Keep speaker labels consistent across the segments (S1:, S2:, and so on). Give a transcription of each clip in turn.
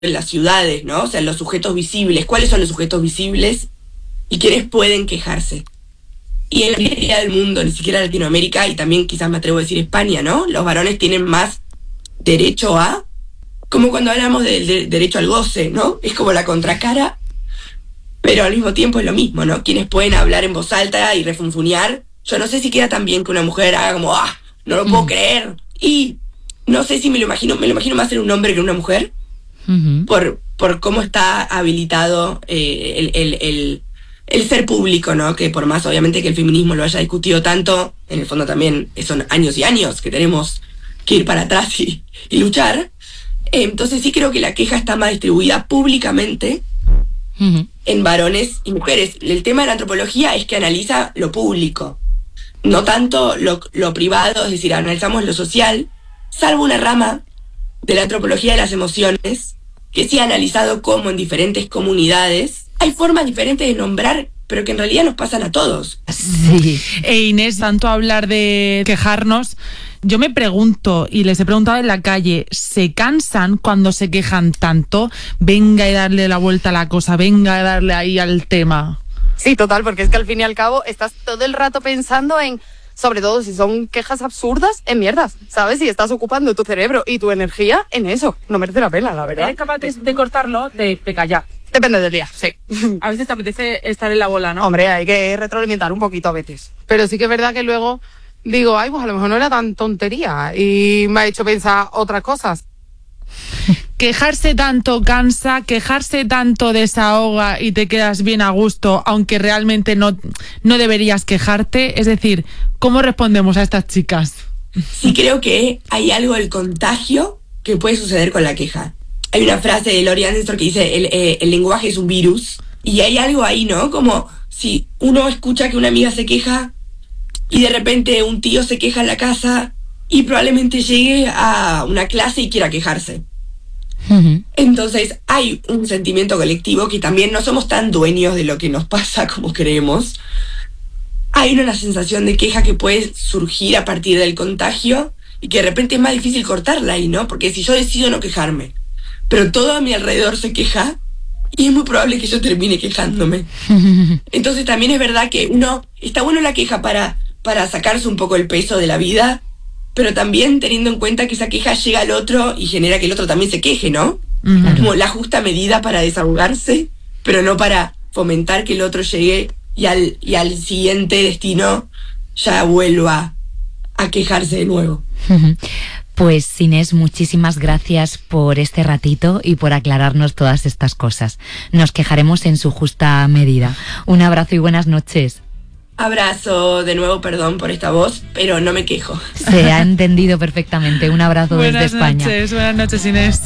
S1: en las ciudades, ¿no? O sea, los sujetos visibles. ¿Cuáles son los sujetos visibles y quiénes pueden quejarse? Y en la mayoría del mundo, ni siquiera Latinoamérica, y también quizás me atrevo a decir España, ¿no? Los varones tienen más derecho a, como cuando hablamos del derecho al goce, ¿no? Es como la contracara, pero al mismo tiempo es lo mismo, ¿no? Quienes pueden hablar en voz alta y refunfuñar. Yo no sé si queda tan bien que una mujer haga como, no lo puedo creer. Y no sé si me lo imagino más ser un hombre que una mujer, por cómo está habilitado el ser público, ¿no? Que por más, obviamente, que el feminismo lo haya discutido tanto, en el fondo también son años y años que tenemos que ir para atrás y luchar. Entonces sí creo que la queja está más distribuida públicamente en varones y mujeres. El tema de la antropología es que analiza lo público, no tanto lo privado, es decir, analizamos lo social, salvo una rama de la antropología de las emociones, que sí ha analizado cómo en diferentes comunidades hay formas diferentes de nombrar, pero que en realidad nos pasan a todos.
S2: Sí. Inés, tanto hablar de quejarnos, yo me pregunto, y les he preguntado en la calle, ¿se cansan cuando se quejan tanto? Venga y darle la vuelta a la cosa, venga y darle ahí al tema.
S3: Sí, total, porque es que al fin y al cabo estás todo el rato pensando en, sobre todo si son quejas absurdas, en mierdas, ¿sabes? Y estás ocupando tu cerebro y tu energía en eso. No merece la pena, la verdad.
S2: ¿Eres capaz de cortarlo, de callar?
S3: Depende del día, sí.
S2: A veces te apetece estar en la bola, ¿no?
S3: Hombre, hay que retroalimentar un poquito a veces. Pero sí que es verdad que luego digo, pues a lo mejor no era tan tontería y me ha hecho pensar otras cosas.
S2: Quejarse tanto cansa, quejarse tanto desahoga y te quedas bien a gusto, aunque realmente no deberías quejarte. Es decir, ¿cómo respondemos a estas chicas?
S1: Sí, creo que hay algo del contagio que puede suceder con la queja. Hay una frase de Laurie Anderson que dice, el lenguaje es un virus, y hay algo ahí, ¿no? Como si uno escucha que una amiga se queja y de repente un tío se queja en la casa y probablemente llegue a una clase y quiera quejarse. Entonces hay un sentimiento colectivo que también no somos tan dueños de lo que nos pasa como creemos. Hay una sensación de queja que puede surgir a partir del contagio y que de repente es más difícil cortarla ahí, ¿no? Porque si yo decido no quejarme, pero todo a mi alrededor se queja, y es muy probable que yo termine quejándome. Entonces también es verdad que está bueno la queja para sacarse un poco el peso de la vida, pero también teniendo en cuenta que esa queja llega al otro y genera que el otro también se queje, ¿no? Como la justa medida para desahogarse, pero no para fomentar que el otro llegue y al siguiente destino ya vuelva a quejarse de nuevo.
S4: Pues Inés, muchísimas gracias por este ratito y por aclararnos todas estas cosas. Nos quejaremos en su justa medida. Un abrazo y buenas noches.
S1: Abrazo, de nuevo, perdón por esta voz, pero no me quejo.
S4: Se ha entendido perfectamente. Un abrazo desde España.
S2: Buenas noches, Inés.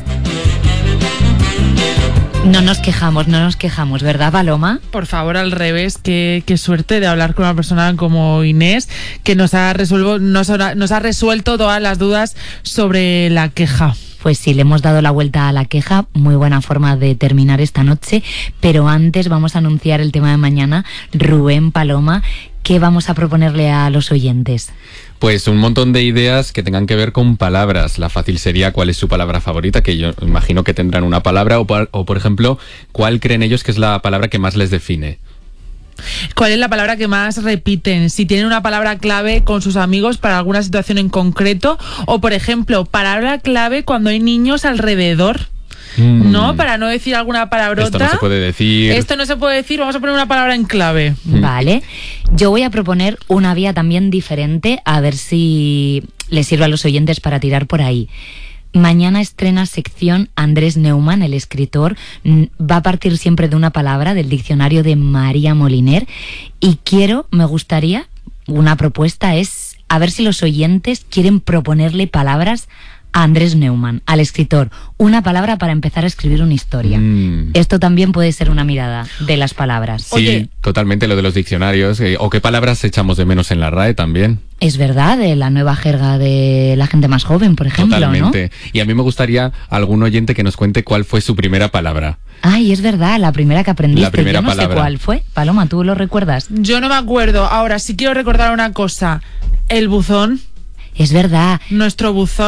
S4: No nos quejamos, ¿verdad, Paloma?
S2: Por favor, al revés, qué suerte de hablar con una persona como Inés, que nos ha resuelto todas las dudas sobre la queja.
S4: Pues sí, le hemos dado la vuelta a la queja, muy buena forma de terminar esta noche, pero antes vamos a anunciar el tema de mañana. Rubén, Paloma, ¿qué vamos a proponerle a los oyentes?
S5: Pues un montón de ideas que tengan que ver con palabras. La fácil sería cuál es su palabra favorita, que yo imagino que tendrán una palabra, o por ejemplo, cuál creen ellos que es la palabra que más les define.
S2: ¿Cuál es la palabra que más repiten? Si tienen una palabra clave con sus amigos para alguna situación en concreto, o por ejemplo, palabra clave cuando hay niños alrededor. ¿No? Para no decir alguna palabrota.
S5: Esto no se puede decir.
S2: Esto no se puede decir, vamos a poner una palabra en clave.
S4: Vale. Yo voy a proponer una vía también diferente, a ver si les sirve a los oyentes para tirar por ahí. Mañana estrena sección Andrés Neumann, el escritor. Va a partir siempre de una palabra del diccionario de María Moliner. Y me gustaría, una propuesta es, a ver si los oyentes quieren proponerle palabras a Andrés Neumann, al escritor, una palabra para empezar a escribir una historia. Esto también puede ser una mirada de las palabras.
S5: Sí, oye, totalmente, lo de los diccionarios. O qué palabras echamos de menos en la RAE también.
S4: Es verdad, de la nueva jerga de la gente más joven, por ejemplo,
S5: totalmente,
S4: ¿no?
S5: Y a mí me gustaría algún oyente que nos cuente cuál fue su primera palabra.
S4: Ay, es verdad, la primera que aprendiste.
S5: La primera
S4: Yo no
S5: palabra.
S4: sé cuál fue. Paloma, ¿tú lo recuerdas?
S2: Yo no me acuerdo. Ahora sí quiero recordar una cosa. El buzón.
S4: Es verdad.
S2: Nuestro buzón.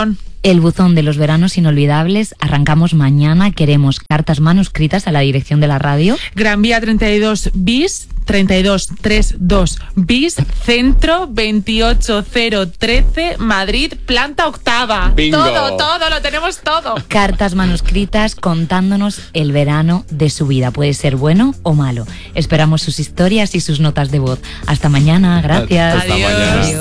S4: El buzón de los veranos inolvidables. Arrancamos mañana. Queremos cartas manuscritas a la dirección de la radio.
S2: Gran Vía 32 bis, 3232 bis, Centro 28013, Madrid, planta octava.
S5: Bingo.
S2: Todo, lo tenemos todo.
S4: Cartas manuscritas contándonos el verano de su vida. Puede ser bueno o malo. Esperamos sus historias y sus notas de voz. Hasta mañana. Gracias.
S5: Hasta mañana.
S2: Adiós.